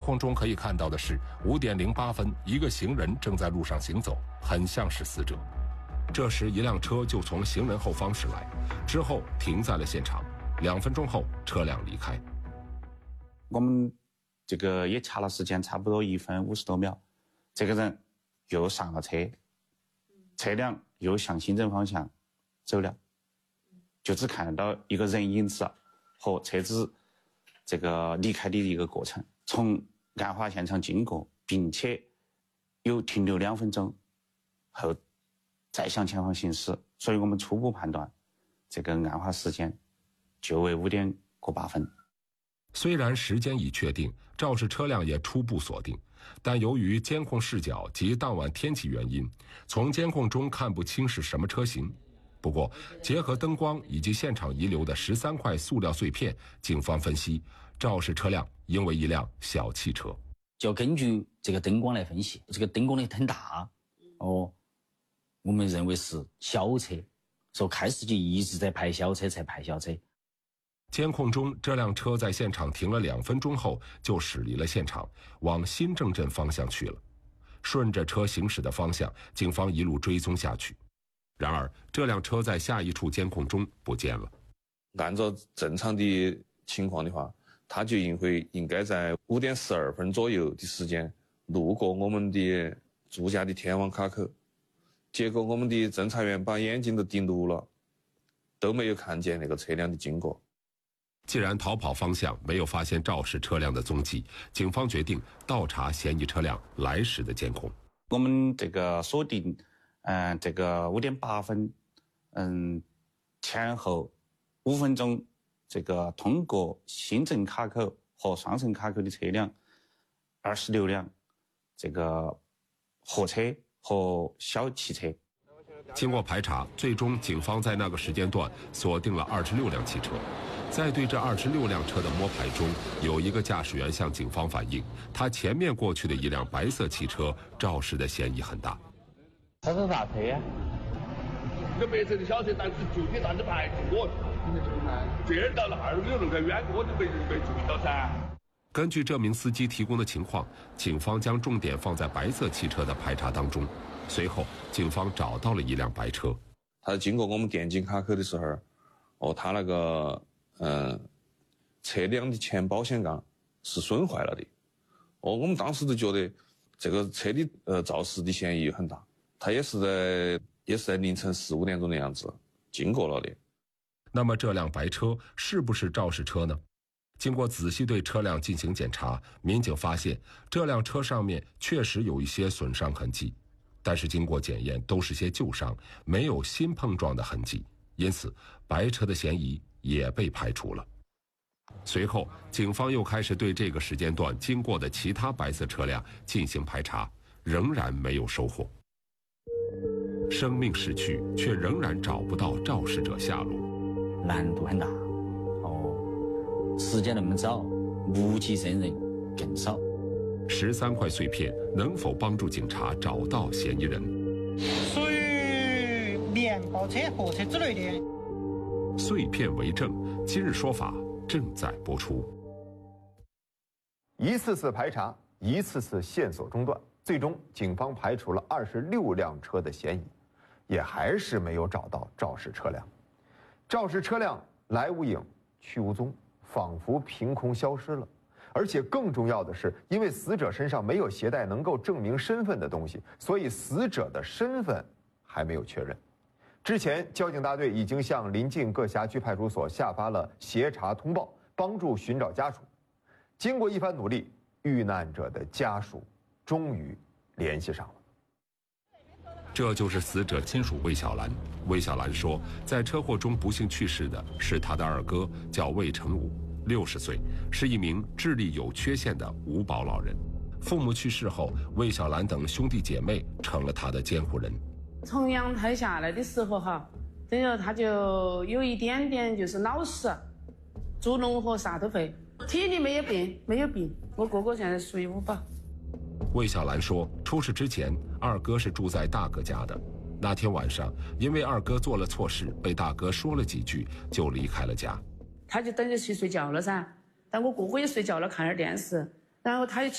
控中可以看到的是，5点08分，一个行人正在路上行走，很像是死者。这时，一辆车就从行人后方驶来，之后停在了现场。2分钟后，车辆离开。 我们这个也查了时间，差不多1分50多秒，这个人又上了车，车辆又向新镇方向走了，就只看得到一个人影子和车子这个离开的一个过程，从案发现场经过，并且有停留2分钟后再向前方行驶，所以我们初步判断这个案发时间就为5点过8分。 虽然时间已确定，肇事车辆也初步锁定，但由于监控视角及当晚天气原因，从监控中看不清是什么车型。不过，结合灯光以及现场遗留的13块塑料碎片，警方分析，肇事车辆应为一辆小汽车。 就根据这个灯光来分析，这个灯光呢很大，我们认为是小车，说开始就一直在排小车才排小车。 监控中，这辆车在现场停了2分钟后就驶离了现场，往新郑镇方向去了。顺着车行驶的方向，警方一路追踪下去。然而，这辆车在下一处监控中不见了。 按照正常的情况的话，它就应该在5点12分左右的时间路过我们的住家的天网卡口。结果我们的侦查员把眼睛都盯路了，都没有看见那个车辆的经过。 既然逃跑方向没有发现肇事车辆的踪迹，警方决定倒查嫌疑车辆来时的监控。 我们这个锁定，这个5点8分，前后5分钟，这个通过新郑卡口和双城卡口的车辆26辆，这个货车和小汽车。 经过排查，最终警方在那个时间段锁定了26辆汽车。在对这26辆车的摸排中，有一个驾驶员向警方反映，他前面过去的一辆白色汽车肇事的嫌疑很大。 他是啥车呀？ 一个白色的小车，但是就地站着排除我。这儿到了26路个远，我就没注意到噻。 根据这名司机提供的情况，警方将重点放在白色汽车的排查当中。随后，警方找到了一辆白车。 他经过我们电警卡口的时候，他那个车辆的前保险杠是损坏了的。我们当时都觉得这个车的肇事的嫌疑很大。他也是在凌晨4、5点钟的样子经过了的。 那么这辆白车是不是肇事车呢？经过仔细对车辆进行检查，民警发现这辆车上面确实有一些损伤痕迹，但是经过检验都是些旧伤，没有新碰撞的痕迹，因此白车的嫌疑也被排除了。随后，警方又开始对这个时间段经过的其他白色车辆进行排查，仍然没有收获。生命逝去，却仍然找不到肇事者下落， 难度很大。时间那么早，目击证人更少。 13块碎片能否帮助警察找到嫌疑人？ 属于面包车、货车之类的。 碎片为证，今日说法正在播出。 一次次排查，一次次线索中断，最终警方排除了26辆车的嫌疑，也还是没有找到肇事车辆。肇事车辆来无影，去无踪，仿佛凭空消失了。而且更重要的是，因为死者身上没有携带能够证明身份的东西，所以死者的身份还没有确认。之前交警大队已经向临近各辖区派出所下发了协查通报，帮助寻找家属。经过一番努力，遇难者的家属终于联系上了。 这就是死者亲属魏小兰。魏小兰说，在车祸中不幸去世的是她的二哥，叫魏成武，60岁，是一名智力有缺陷的无保老人。父母去世后，魏小兰等兄弟姐妹成了他的监护人。 从阳台下来的时候等于他就有一点点就是脑实，猪脓和啥都会，体力没有病。我哥哥现在属于5保。 魏小兰说，出事之前，二哥是住在大哥家的。那天晚上，因为二哥做了错事，被大哥说了几句，就离开了家。 他就等着去睡觉了噻，但我哥哥也睡觉了，看点电视，然后他就